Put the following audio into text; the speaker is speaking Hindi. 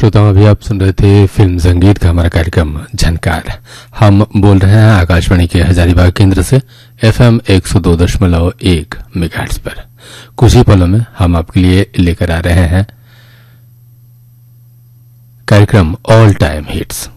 श्रोताओं, अभी आप सुन रहे थे फिल्म संगीत का हमारा कार्यक्रम झनकार। हम बोल रहे हैं आकाशवाणी के हजारीबाग केंद्र से FM 102.1 मेगाहर्ट्ज पर। कुछ ही पलों में हम आपके लिए लेकर आ रहे हैं कार्यक्रम ऑल टाइम हिट्स।